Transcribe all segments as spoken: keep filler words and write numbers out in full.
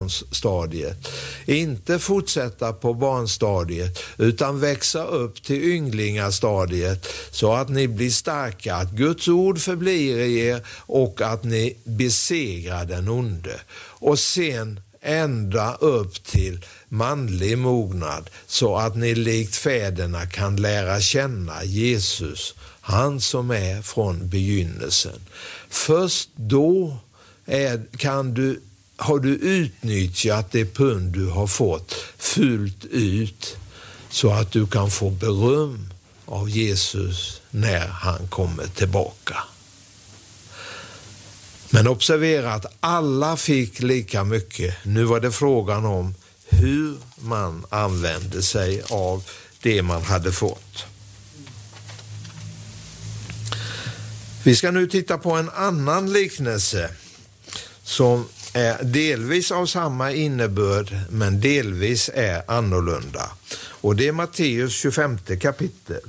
barnstadiet. Inte fortsätta på barnstadiet utan växa upp till ynglingastadiet så att ni blir starka, att Guds ord förblir i er och att ni besegrar den onde. Och sen ända upp till manlig mognad så att ni likt fäderna kan lära känna Jesus, han som är från begynnelsen. Först då är, kan du, har du utnyttjat det pund du har fått fullt ut så att du kan få beröm av Jesus när han kommer tillbaka. Men observera att alla fick lika mycket. Nu var det frågan om hur man använde sig av det man hade fått. Vi ska nu titta på en annan liknelse som är delvis av samma innebörd men delvis är annorlunda. Och det är Matteus tjugofemte kapitel.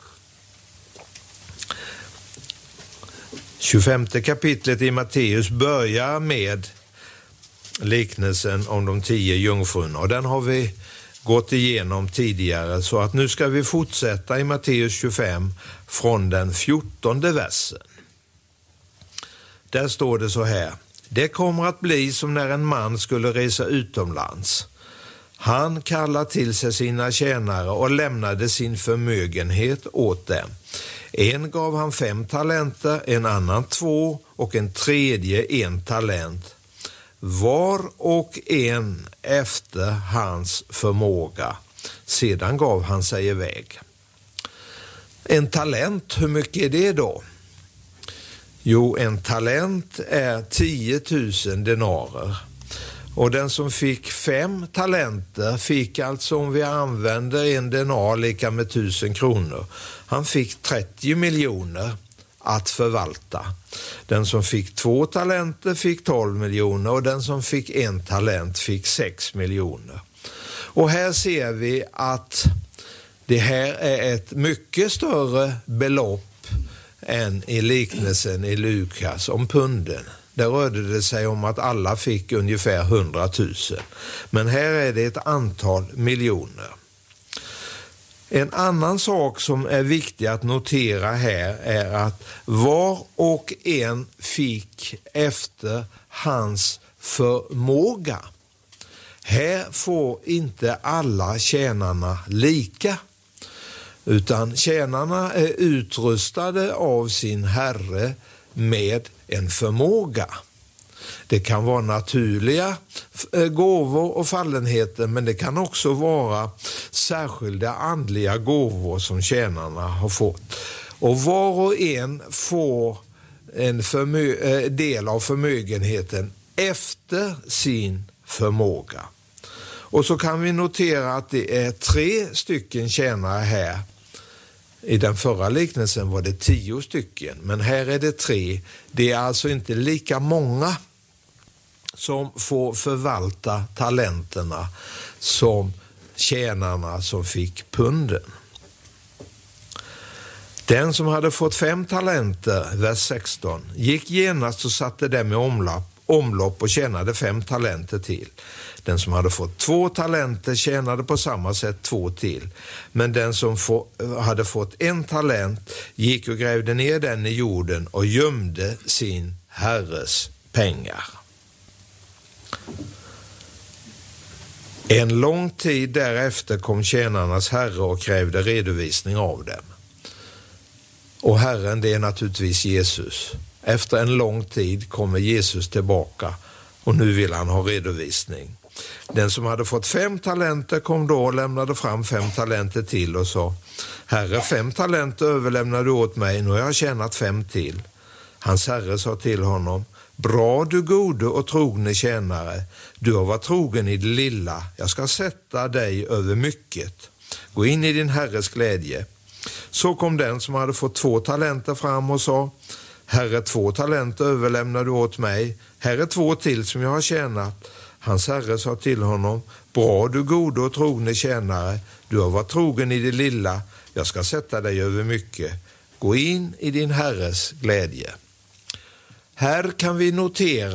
tjugofemte kapitlet i Matteus börjar med liknelsen om de tio jungfrurna och den har vi gått igenom tidigare, så att nu ska vi fortsätta i Matteus tjugofem från den fjortonde versen. Där står det så här: det kommer att bli som när en man skulle resa utomlands. Han kallade till sig sina tjänare och lämnade sin förmögenhet åt dem. En gav han fem talenter, en annan två och en tredje en talent. Var och en efter hans förmåga. Sedan gav han sig iväg. En talent, hur mycket är det då? Jo, en talent är tio tusen denarer. Och den som fick fem talenter fick alltså, om vi använder en denar lika med tusen kronor, han fick trettio miljoner att förvalta. Den som fick två talenter fick tolv miljoner och den som fick en talent fick sex miljoner. Och här ser vi att det här är ett mycket större belopp än i liknelsen i Lukas om punden. Där rörde det sig om att alla fick ungefär hundratusen. Men här är det ett antal miljoner. En annan sak som är viktig att notera här är att var och en fick efter hans förmåga. Här får inte alla tjänarna lika, utan tjänarna är utrustade av sin herre med en förmåga. Det kan vara naturliga gåvor och fallenheter, men det kan också vara särskilda andliga gåvor som tjänarna har fått. Och var och en får en förmö- del av förmögenheten efter sin förmåga. Och så kan vi notera att det är tre stycken tjänare här. I den förra liknelsen var det tio stycken, men här är det tre. Det är alltså inte lika många som får förvalta talenterna som tjänarna som fick punden. Den som hade fått fem talenter, vers sexton, gick genast och satte dem i omlopp, omlopp och tjänade fem talenter till. Den som hade fått två talenter tjänade på samma sätt två till. Men den som få, hade fått en talent gick och grävde ner den i jorden och gömde sin herres pengar. En lång tid därefter kom tjänarnas herre och krävde redovisning av dem. Och herren, det är naturligtvis Jesus. Efter en lång tid kommer Jesus tillbaka och nu vill han ha redovisning. Den som hade fått fem talenter kom då och lämnade fram fem talenter till och sa: herre, fem talenter överlämnade du åt mig, nu har jag tjänat fem till. Hans herre sa till honom: bra du gode och trogne tjänare, du har varit trogen i det lilla, jag ska sätta dig över mycket. Gå in i din herres glädje. Så kom den som hade fått två talenter fram och sa: herre, två talenter överlämnar du åt mig, här är två till som jag har tjänat. Hans herre sa till honom: bra du gode och trogne tjänare, du har varit trogen i det lilla, jag ska sätta dig över mycket. Gå in i din herres glädje. Här kan vi notera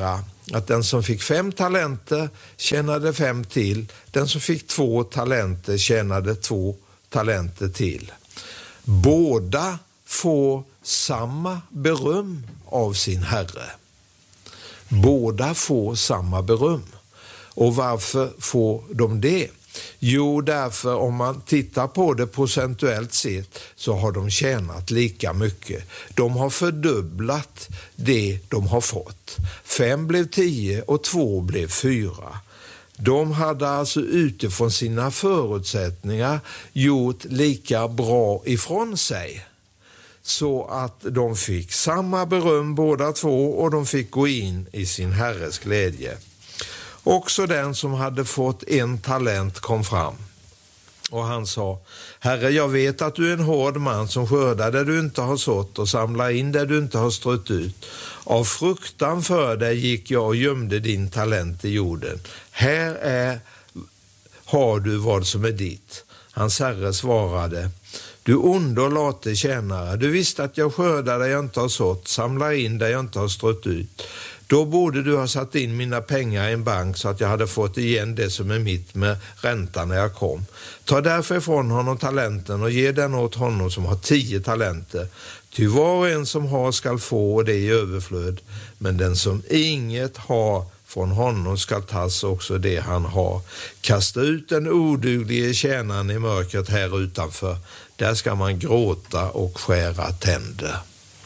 att den som fick fem talenter tjänade fem till. Den som fick två talenter tjänade två talenter till. Båda får samma beröm av sin herre. Båda får samma beröm. Och varför får de det? Jo, därför om man tittar på det procentuellt sett så har de tjänat lika mycket. De har fördubblat det de har fått. Fem blev tio och två blev fyra. De hade alltså utifrån sina förutsättningar gjort lika bra ifrån sig. Så att de fick samma beröm båda två och de fick gå in i sin herres glädje. Också den som hade fått en talent kom fram. Och han sa: Herre, jag vet att du är en hård man som skördar där du inte har sått och samlar in där du inte har strött ut. Av fruktan för dig gick jag och gömde din talent i jorden. Här är, har du vad som är ditt. Hans herre svarade: Du ond och late tjänare, du visste att jag skördar där jag inte har sått, samlar in där jag inte har strött ut. Då borde du ha satt in mina pengar i en bank så att jag hade fått igen det som är mitt med räntan när jag kom. Ta därför ifrån honom talenten och ge den åt honom som har tio talenter. Ty var och en som har skall få och det i överflöd. Men den som inget har, från honom ska tas också det han har. Kasta ut den oduglige tjänaren i mörkret här utanför. Där ska man gråta och skära tänder.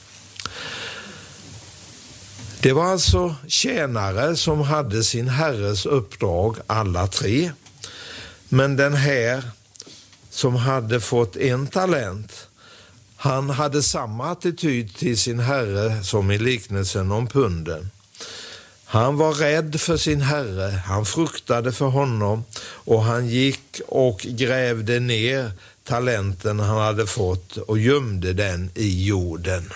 Det var alltså tjänare som hade sin herres uppdrag, alla tre. Men den här som hade fått en talent, han hade samma attityd till sin herre som i liknelsen om punden. Han var rädd för sin herre, han fruktade för honom och han gick och grävde ner talenten han hade fått och gömde den i jorden.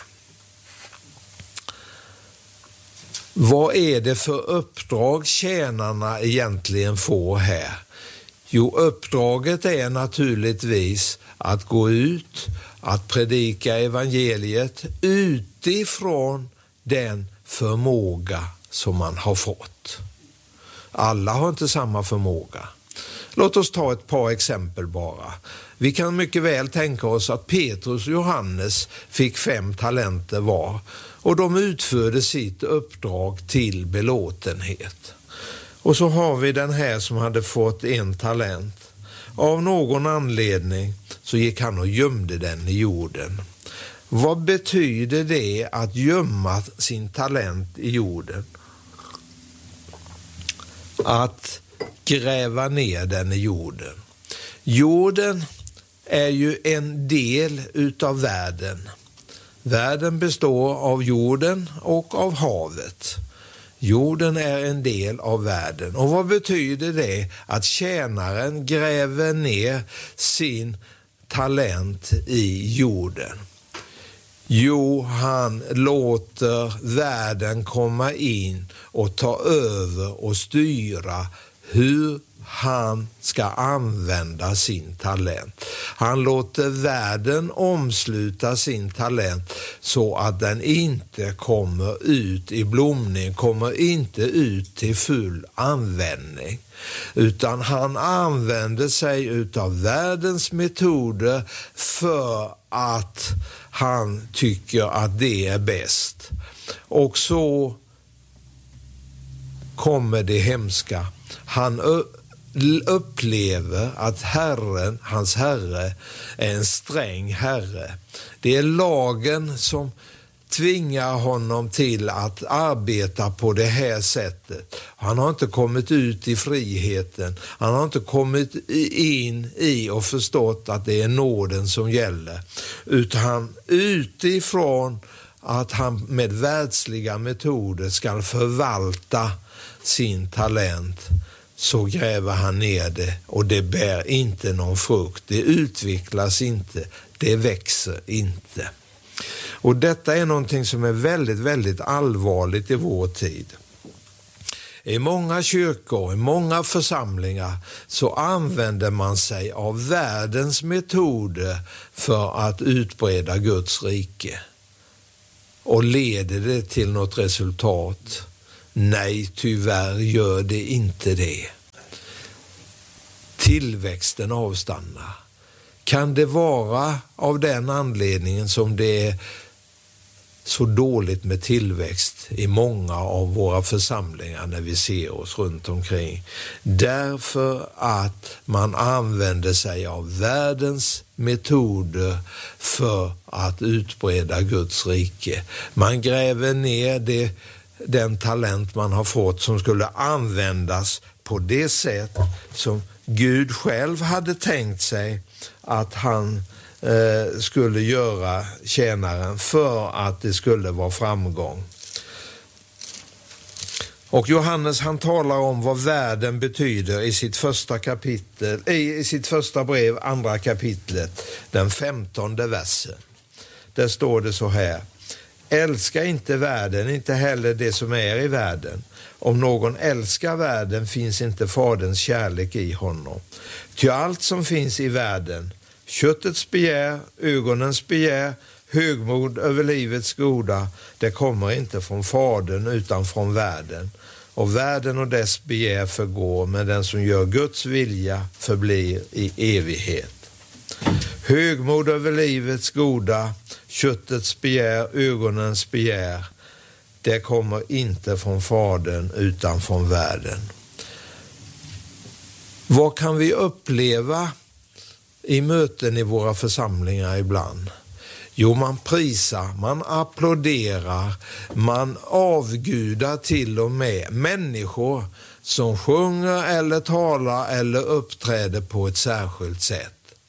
Vad är det för uppdrag tjänarna egentligen får här? Jo, uppdraget är naturligtvis att gå ut, att predika evangeliet utifrån den förmåga som man har fått. Alla har inte samma förmåga. Låt oss ta ett par exempel bara. Vi kan mycket väl tänka oss att Petrus och Johannes fick fem talenter var och de utförde sitt uppdrag till belåtenhet. Och så har vi den här som hade fått en talent. Av någon anledning så gick han och gömde den i jorden. Vad betyder det att gömma sin talent i jorden? Att gräva ner den i jorden. Jorden är ju en del utav världen. Världen består av jorden och av havet. Jorden är en del av världen. Och vad betyder det att tjänaren gräver ner sin talent i jorden? Jo, han låter världen komma in och ta över och styra hur han ska använda sin talent. Han låter världen omsluta sin talent så att den inte kommer ut i blomning, kommer inte ut till full användning. Utan han använder sig utav världens metoder för att han tycker att det är bäst. Och så kommer det hemska. Han upplever att Herren, hans herre, är en sträng herre. Det är lagen som tvingar honom till att arbeta på det här sättet. Han har inte kommit ut i friheten. Han har inte kommit in i och förstått att det är nåden som gäller. Utan utifrån att han med världsliga metoder ska förvalta sin talent, så gräver han ner det och det bär inte någon frukt. Det utvecklas inte, det växer inte. Och detta är någonting som är väldigt, väldigt allvarligt i vår tid. I många kyrkor, i många församlingar så använder man sig av världens metoder för att utbreda Guds rike. Och leder det till något resultat? Nej, tyvärr gör det inte det. Tillväxten avstannar. Kan det vara av den anledningen som det är så dåligt med tillväxt i många av våra församlingar när vi ser oss runt omkring? Därför att man använder sig av världens metoder för att utbreda Guds rike. Man gräver ner det, den talent man har fått som skulle användas på det sätt som Gud själv hade tänkt sig att han eh, skulle göra tjänaren för att det skulle vara framgång. Och Johannes, han talar om vad världen betyder i sitt första kapitel, i sitt första brev, andra kapitlet, den femtonde versen. Där står det så här: älska inte världen, inte heller det som är i världen. Om någon älskar världen finns inte faderns kärlek i honom. Ty allt som finns i världen, köttets begär, ögonens begär, högmod över livets goda, det kommer inte från fadern utan från världen. Och världen och dess begär förgår, men den som gör Guds vilja förblir i evighet. Högmod över livets goda, köttets begär, ögonens begär, det kommer inte från fadern utan från världen. Vad kan vi uppleva i möten i våra församlingar ibland? Jo, man prisar, man applåderar, man avgudar till och med människor som sjunger eller talar eller uppträder på ett särskilt sätt.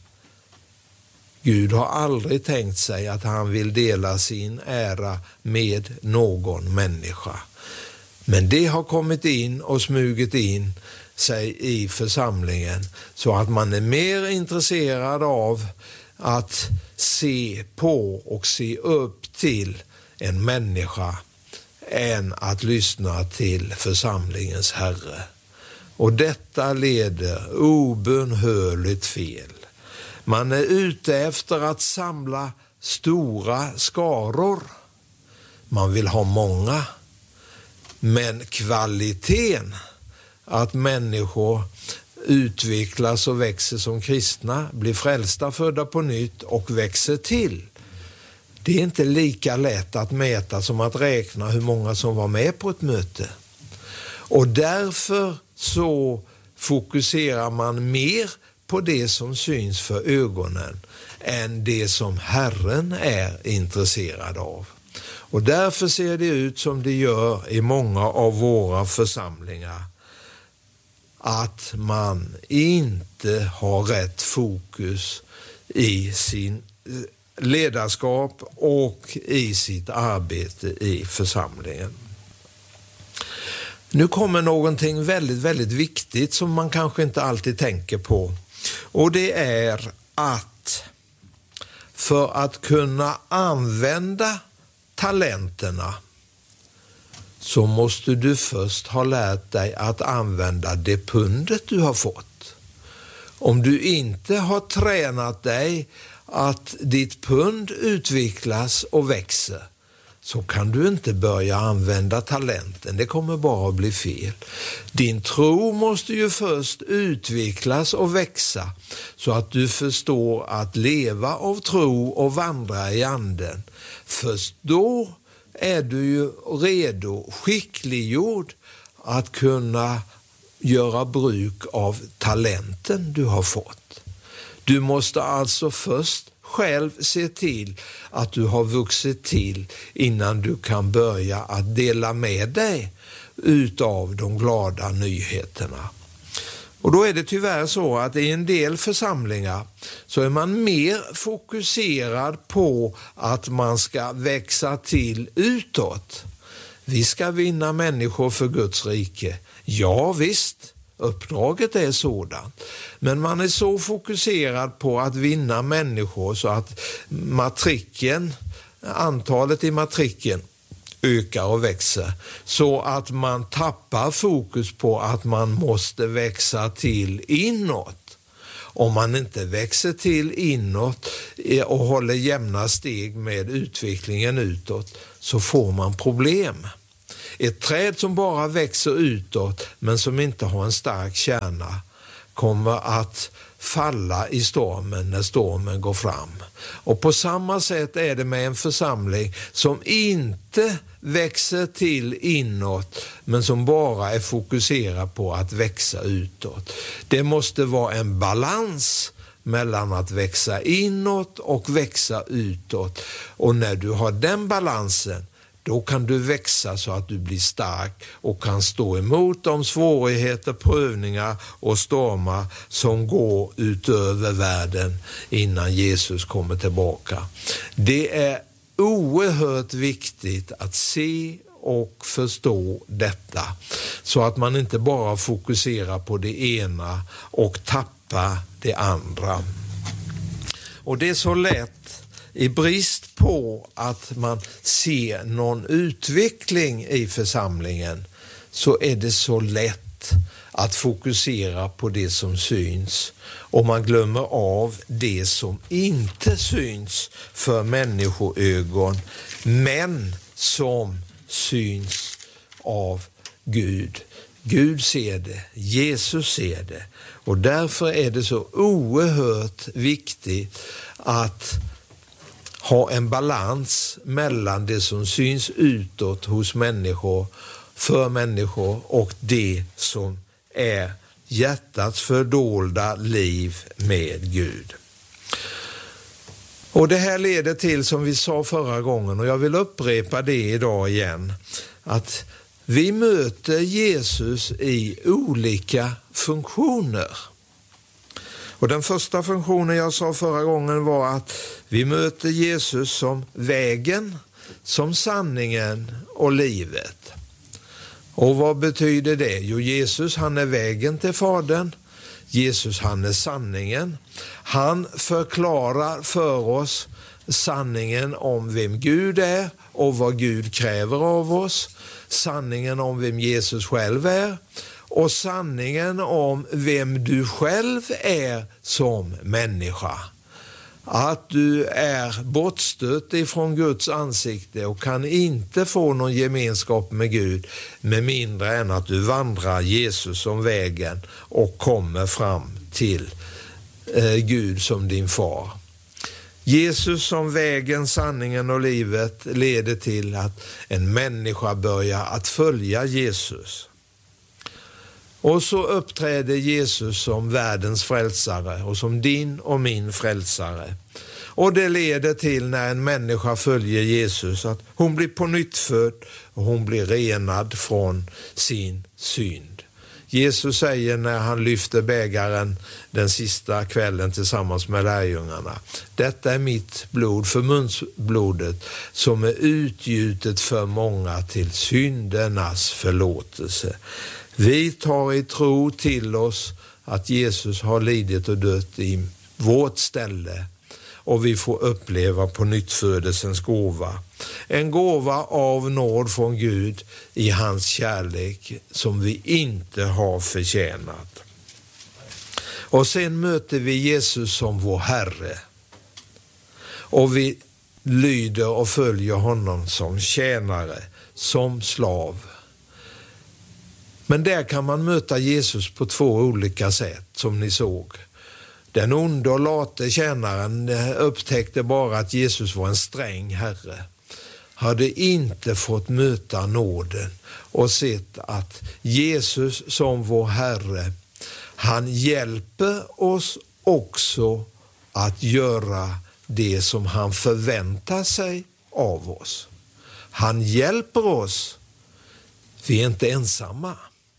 Gud har aldrig tänkt sig att han vill dela sin ära med någon människa. Men det har kommit in och smugit in sig i församlingen så att man är mer intresserad av att se på och se upp till en människa än att lyssna till församlingens herre. Och detta leder obönhörligt fel. Man är ute efter att samla stora skaror. Man vill ha många. Men kvaliteten, att människor utvecklas och växer som kristna, blir frälsta, födda på nytt och växer till. Det är inte lika lätt att mäta som att räkna hur många som var med på ett möte. Och därför så fokuserar man mer på det som syns för ögonen än det som Herren är intresserad av. Och därför ser det ut som det gör i många av våra församlingar, att man inte har rätt fokus i sin ledarskap och i sitt arbete i församlingen. Nu kommer någonting väldigt, väldigt viktigt som man kanske inte alltid tänker på. Och det är att för att kunna använda talenterna så måste du först ha lärt dig att använda det pundet du har fått. Om du inte har tränat dig att ditt pund utvecklas och växer, så kan du inte börja använda talenten. Det kommer bara att bli fel. Din tro måste ju först utvecklas och växa så att du förstår att leva av tro och vandra i anden. Först då är du ju redo, skickliggjord att kunna göra bruk av talenten du har fått. Du måste alltså först själv se till att du har vuxit till innan du kan börja att dela med dig utav de glada nyheterna. Och då är det tyvärr så att i en del församlingar så är man mer fokuserad på att man ska växa till utåt. Vi ska vinna människor för Guds rike. Ja visst, uppdraget är sådant. Men man är så fokuserad på att vinna människor så att matriken, antalet i matriken ökar och växer, så att man tappar fokus på att man måste växa till inåt. Om man inte växer till inåt och håller jämna steg med utvecklingen utåt, så får man problem. Ett träd som bara växer utåt men som inte har en stark kärna kommer att falla i stormen när stormen går fram. Och på samma sätt är det med en församling som inte växer till inåt men som bara är fokuserad på att växa utåt. Det måste vara en balans mellan att växa inåt och växa utåt. Och när du har den balansen, då kan du växa så att du blir stark och kan stå emot de svårigheter, prövningar och stormar som går utöver världen innan Jesus kommer tillbaka. Det är oerhört viktigt att se och förstå detta så att man inte bara fokuserar på det ena och tappar det andra. Och det är så lätt i brist på att man ser någon utveckling i församlingen, så är det så lätt att fokusera på det som syns och man glömmer av det som inte syns för människoögon men som syns av Gud. Gud ser det, Jesus ser det, och därför är det så oerhört viktigt att ha en balans mellan det som syns utåt hos människor, för människor, och det som är hjärtats fördolda liv med Gud. Och det här leder till, som vi sa förra gången, och jag vill upprepa det idag igen, att vi möter Jesus i olika funktioner. Och den första funktionen jag sa förra gången var att vi möter Jesus som vägen, som sanningen och livet. Och vad betyder det? Jo, Jesus han är vägen till Fadern. Jesus han är sanningen. Han förklarar för oss sanningen om vem Gud är och vad Gud kräver av oss. Sanningen om vem Jesus själv är. Och sanningen om vem du själv är som människa. Att du är bortstött ifrån Guds ansikte och kan inte få någon gemenskap med Gud med mindre än att du vandrar Jesus som vägen och kommer fram till eh, Gud som din far. Jesus som vägen, sanningen och livet leder till att en människa börjar att följa Jesus. Och så uppträder Jesus som världens frälsare och som din och min frälsare. Och det leder till, när en människa följer Jesus, att hon blir på nytt född och hon blir renad från sin synd. Jesus säger när han lyfter bägaren den sista kvällen tillsammans med lärjungarna: detta är mitt blod, förbundsblodet, som är utgjutet för många till syndernas förlåtelse. Vi tar i tro till oss att Jesus har lidit och dött i vårt ställe, och vi får uppleva på nyttfödelsens gåva. En gåva av nåd från Gud i hans kärlek som vi inte har förtjänat. Och sen möter vi Jesus som vår Herre. Och vi lyder och följer honom som tjänare, som slav. Men där kan man möta Jesus på två olika sätt, som ni såg. Den onde och late tjänaren upptäckte bara att Jesus var en sträng herre. Hade inte fått möta nåden och sett att Jesus som vår Herre, han hjälper oss också att göra det som han förväntar sig av oss. Han hjälper oss. Vi är inte ensamma.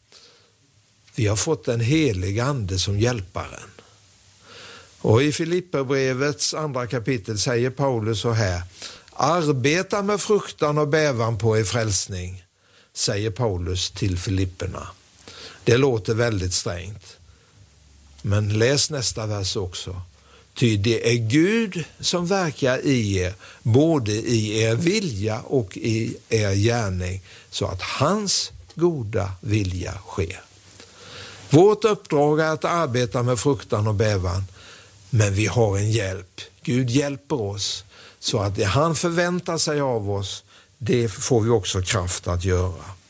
Vi har fått en helig ande som hjälparen. Och i Filipperbrevets andra kapitel säger Paulus så här: arbeta med fruktan och bävan på er frälsning, säger Paulus till Filipperna. Det låter väldigt strängt. Men läs nästa vers också. Ty det är Gud som verkar i er, både i er vilja och i er gärning, så att hans goda vilja sker. Vårt uppdrag är att arbeta med fruktan och bävan, men vi har en hjälp. Gud hjälper oss så att det han förväntar sig av oss, det får vi också kraft att göra.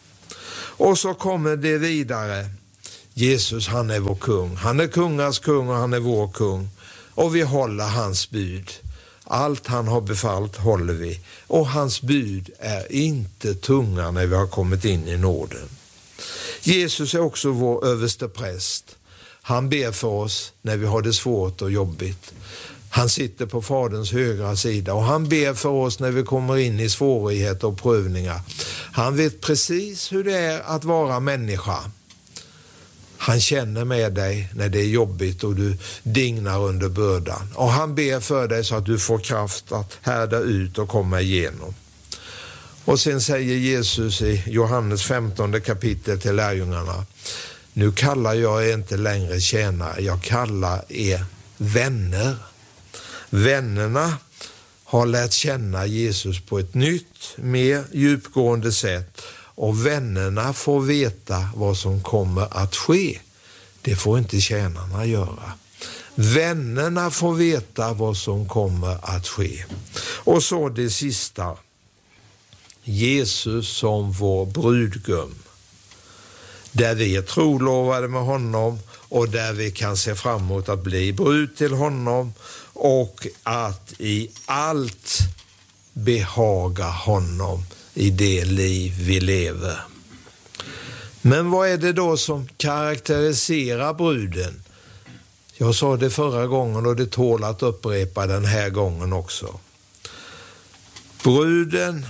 Och så kommer det vidare. Jesus, han är vår kung. Han är kungars kung och han är vår kung. Och vi håller hans bud. Allt han har befallt håller vi. Och hans bud är inte tunga när vi har kommit in i nåden. Jesus är också vår överste präst. Han ber för oss när vi har det svårt och jobbigt. Han sitter på faderns högra sida och han ber för oss när vi kommer in i svårigheter och prövningar. Han vet precis hur det är att vara människa. Han känner med dig när det är jobbigt och du dignar under bördan. Och han ber för dig så att du får kraft att härda ut och komma igenom. Och sen säger Jesus i Johannes femtonde kapitel till lärjungarna: nu kallar jag er inte längre tjänare, jag kallar er vänner. Vännerna har lärt känna Jesus på ett nytt, mer djupgående sätt. Och vännerna får veta vad som kommer att ske. Det får inte tjänarna göra. Vännerna får veta vad som kommer att ske. Och så det sista. Jesus som vår brudgum. Där vi är trolovade med honom och där vi kan se fram emot att bli brud till honom och att i allt behaga honom i det liv vi lever. Men vad är det då som karaktäriserar bruden? Jag sa det förra gången och det tål att upprepa den här gången också. Bruden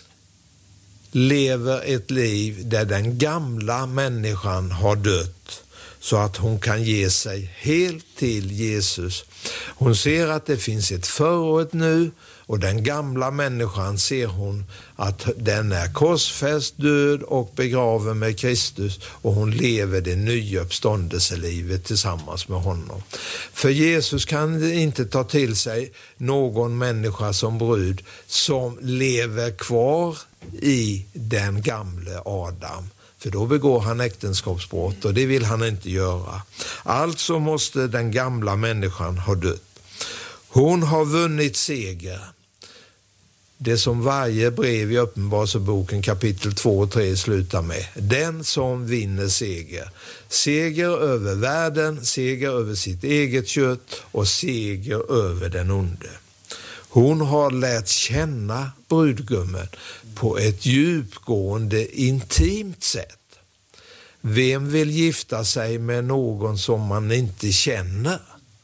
lever ett liv där den gamla människan har dött så att hon kan ge sig helt till Jesus. Hon ser att det finns ett förr och ett nu, och den gamla människan ser hon att den är korsfäst, död och begraven med Kristus, och hon lever det nya uppståndelselivet tillsammans med honom. För Jesus kan inte ta till sig någon människa som brud som lever kvar i den gamle Adam. För då begår han äktenskapsbrott och det vill han inte göra. Alltså måste den gamla människan ha dött. Hon har vunnit seger. Det som varje brev i Uppenbarelseboken kapitel två och tre slutar med. Den som vinner seger. Seger över världen, seger över sitt eget kött och seger över den onde. Hon har lärt känna brudgummen på ett djupgående, intimt sätt. Vem vill gifta sig med någon som man inte känner?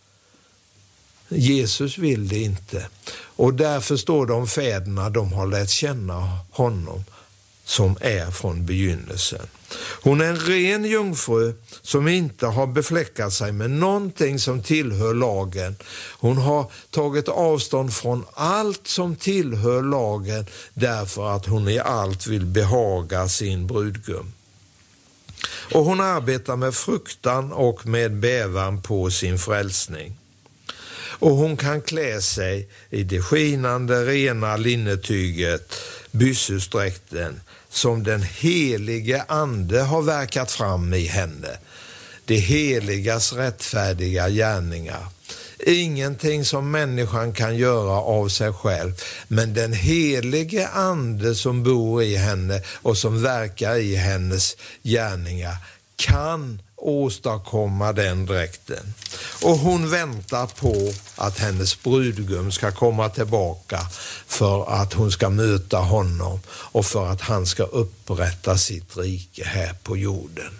Jesus vill det inte. Och därför står de fäderna, de har lärt känna honom som är från begynnelsen. Hon är en ren jungfru som inte har befläckat sig med någonting som tillhör lagen. Hon har tagit avstånd från allt som tillhör lagen därför att hon i allt vill behaga sin brudgum. Och hon arbetar med fruktan och med bävan på sin frälsning. Och hon kan klä sig i det skinande, rena linnetyget, byssusträkten, som den helige ande har verkat fram i henne. Det heligas rättfärdiga gärningar. Ingenting som människan kan göra av sig själv, men den helige ande som bor i henne och som verkar i hennes gärningar kan åstadkomma den dräkten. Och hon väntar på att hennes brudgum ska komma tillbaka för att hon ska möta honom och för att han ska upprätta sitt rike här på jorden.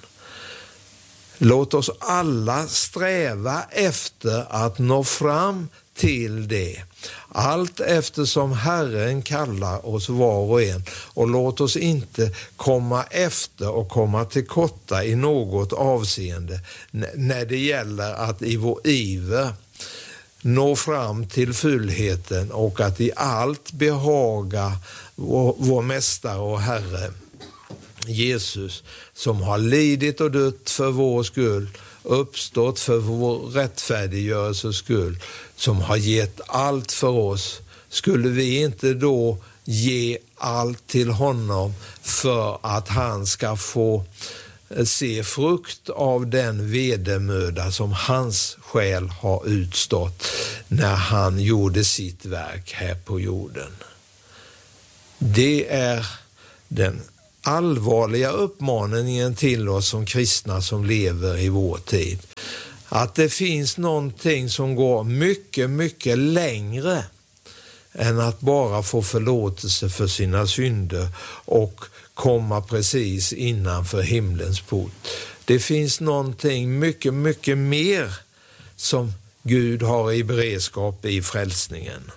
Låt oss alla sträva efter att nå fram till det. Allt eftersom Herren kallar oss var och en, och låt oss inte komma efter och komma till korta i något avseende när det gäller att i vår iver nå fram till fullheten och att i allt behaga vår, vår mästare och Herre Jesus, som har lidit och dött för vår skull, uppstått för vår rättfärdiggörelses skull, som har gett allt för oss. Skulle vi inte då ge allt till honom för att han ska få se frukt av den vedermöda som hans själ har utstått när han gjorde sitt verk här på jorden? Det är den allvarliga uppmaningen till oss som kristna som lever i vår tid. Att det finns någonting som går mycket, mycket längre än att bara få förlåtelse för sina synder och komma precis innanför himlens port. Det finns någonting mycket, mycket mer som Gud har i beredskap i frälsningen.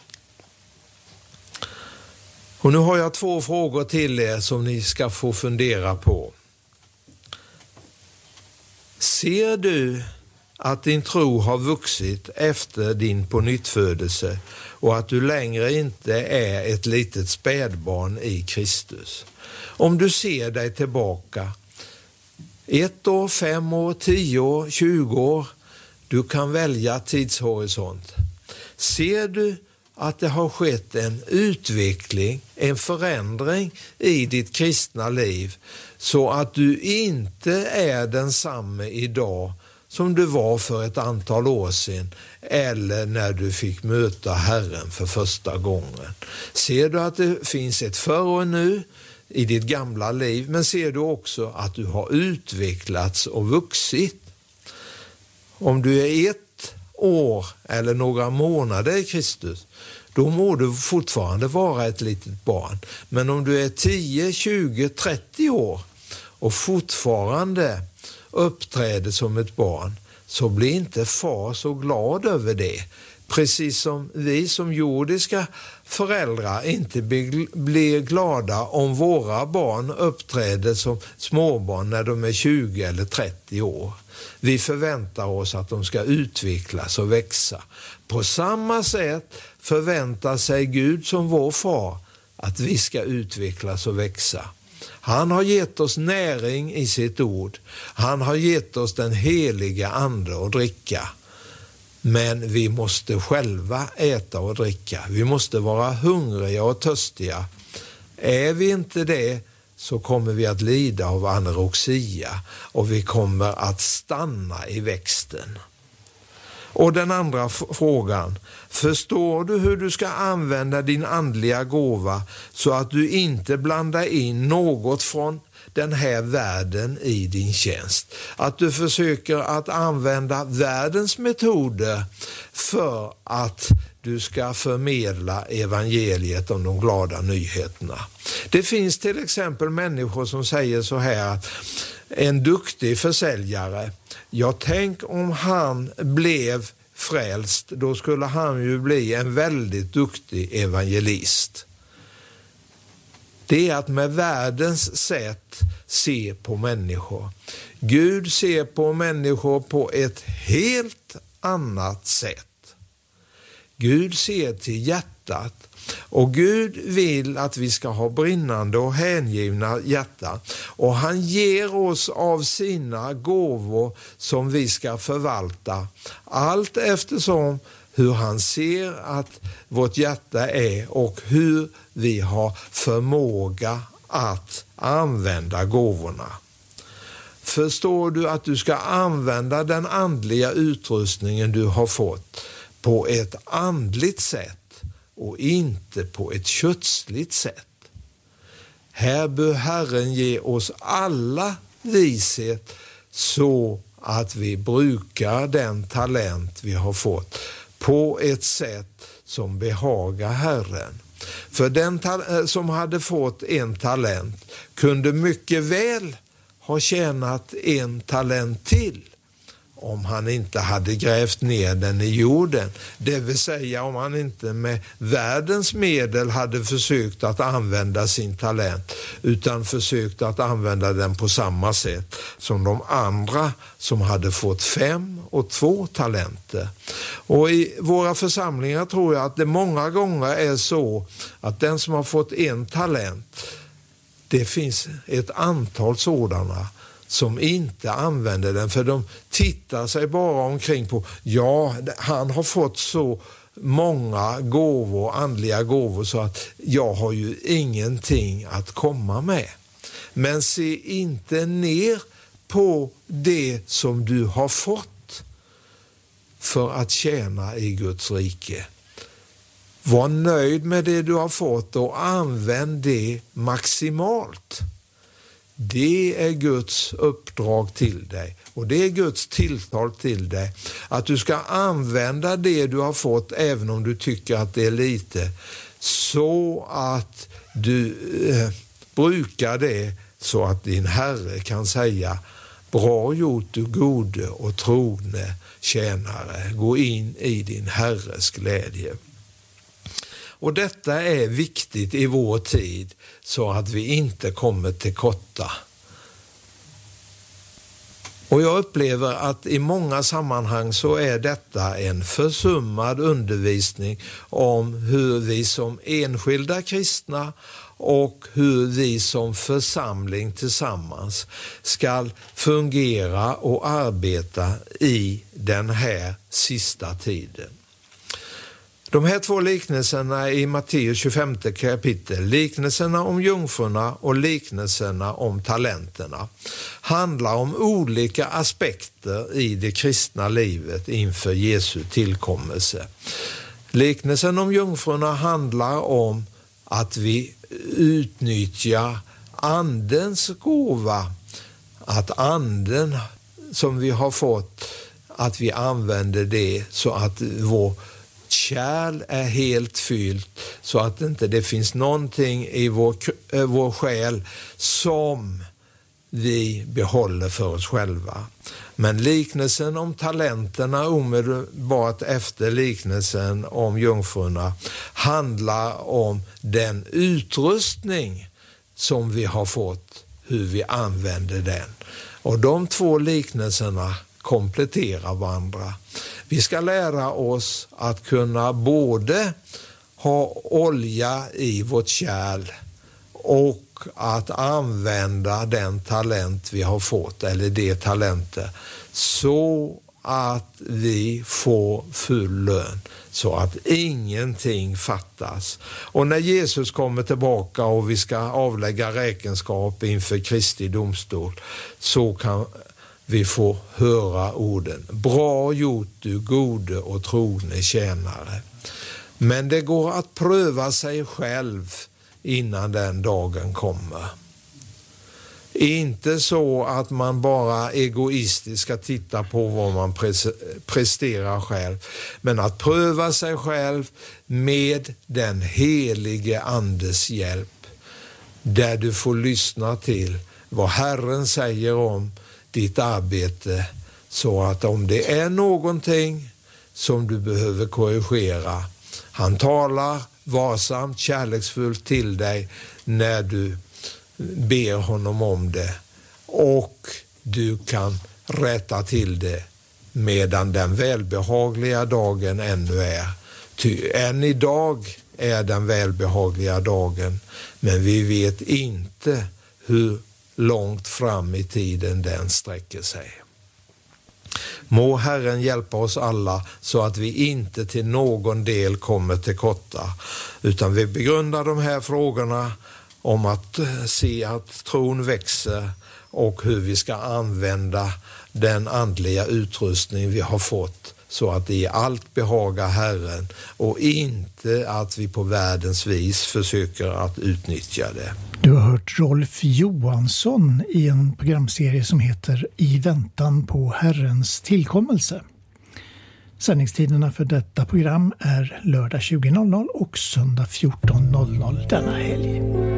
Och nu har jag två frågor till er som ni ska få fundera på. Ser du att din tro har vuxit efter din pånyttfödelse och att du längre inte är ett litet spädbarn i Kristus? Om du ser dig tillbaka ett år, fem år, tio år, tjugo år, du kan välja tidshorisont. Ser du att det har skett en utveckling, en förändring i ditt kristna liv så att du inte är densamme idag som du var för ett antal år sedan eller när du fick möta Herren för första gången? Ser du att det finns ett förr och nu i ditt gamla liv, men ser du också att du har utvecklats och vuxit? Om du är ett år eller några månader i Kristus, då må du fortfarande vara ett litet barn. Men om du är tio, tjugo, trettio år och fortfarande uppträder som ett barn, så blir inte far så glad över det. Precis som vi som jordiska föräldrar inte blir glada om våra barn uppträder som småbarn när de är tjugo eller trettio år. Vi förväntar oss att de ska utvecklas och växa. På samma sätt förväntar sig Gud som vår far att vi ska utvecklas och växa. Han har gett oss näring i sitt ord. Han har gett oss den heliga ande och dricka. Men vi måste själva äta och dricka. Vi måste vara hungriga och törstiga. Är vi inte det, så kommer vi att lida av anorexia och vi kommer att stanna i växten. Och den andra f- frågan. Förstår du hur du ska använda din andliga gåva så att du inte blandar in något från den här världen i din tjänst? Att du försöker att använda världens metoder för att du ska förmedla evangeliet om de glada nyheterna. Det finns till exempel människor som säger så här, att en duktig försäljare, jag tänk om han blev frälst, då skulle han ju bli en väldigt duktig evangelist. Det är att med världens sätt se på människor. Gud ser på människor på ett helt annat sätt. Gud ser till hjärtat och Gud vill att vi ska ha brinnande och hängivna hjärtan. Och han ger oss av sina gåvor som vi ska förvalta. Allt eftersom hur han ser att vårt hjärta är och hur vi har förmåga att använda gåvorna. Förstår du att du ska använda den andliga utrustningen du har fått på ett andligt sätt och inte på ett kötsligt sätt? Här bör Herren ge oss alla vishet så att vi brukar den talent vi har fått på ett sätt som behagar Herren. För den ta- som hade fått en talent kunde mycket väl ha tjänat en talent till om han inte hade grävt ner den i jorden. Det vill säga om han inte med världens medel hade försökt att använda sin talent, utan försökt att använda den på samma sätt som de andra som hade fått fem och två talenter. Och i våra församlingar tror jag att det många gånger är så att den som har fått en talent, det finns ett antal sådana som inte använder den, för de tittar sig bara omkring på, ja, han har fått så många gåvor, andliga gåvor, så att jag har ju ingenting att komma med. Men se inte ner på det som du har fått för att tjäna i Guds rike. Var nöjd med det du har fått och använd det maximalt. Det är Guds uppdrag till dig och det är Guds tilltal till dig. Att du ska använda det du har fått även om du tycker att det är lite, så att du eh, brukar det så att din Herre kan säga: bra gjort du gode och trogne tjänare, gå in i din Herres glädje. Och detta är viktigt i vår tid så att vi inte kommer till korta. Och jag upplever att i många sammanhang så är detta en försummad undervisning om hur vi som enskilda kristna och hur vi som församling tillsammans ska fungera och arbeta i den här sista tiden. De här två liknelserna i Matteus tjugofemte kapitel, liknelserna om jungfrurna och liknelserna om talenterna, handlar om olika aspekter i det kristna livet inför Jesu tillkommelse. Liknelsen om jungfrurna handlar om att vi utnyttjar andens gåva, att anden som vi har fått, att vi använder det så att vår kärl är helt fyllt, så att inte det finns någonting i vår, äh, vår själ som vi behåller för oss själva. Men liknelsen om talenterna omedelbart efter liknelsen om jungfrurna handlar om den utrustning som vi har fått, hur vi använder den. Och de två liknelserna kompletterar varandra. Vi ska lära oss att kunna både ha olja i vårt kärl och att använda den talent vi har fått, eller de talenter, så att vi får full lön, så att ingenting fattas. Och när Jesus kommer tillbaka och vi ska avlägga räkenskap inför Kristi domstol, så kan vi får höra orden: bra gjort du gode och trogne tjänare. Men det går att pröva sig själv innan den dagen kommer. Inte så att man bara egoistiskt ska titta på vad man presterar själv, men att pröva sig själv med den helige andes hjälp, där du får lyssna till vad Herren säger om ditt arbete, så att om det är någonting som du behöver korrigera, han talar varsamt, kärleksfullt till dig när du ber honom om det, och du kan rätta till det medan den välbehagliga dagen ännu är. Ty än idag är den välbehagliga dagen, men vi vet inte hur långt fram i tiden den sträcker sig. Må Herren hjälpa oss alla så att vi inte till någon del kommer till korta, utan vi begrundar de här frågorna om att se att tron växer och hur vi ska använda den andliga utrustning vi har fått, så att det i allt behagar Herren och inte att vi på världens vis försöker att utnyttja det. Du har hört Rolf Johansson i en programserie som heter I väntan på Herrens tillkommelse. Sändningstiderna för detta program är lördag tjugo och söndag fjorton denna helg.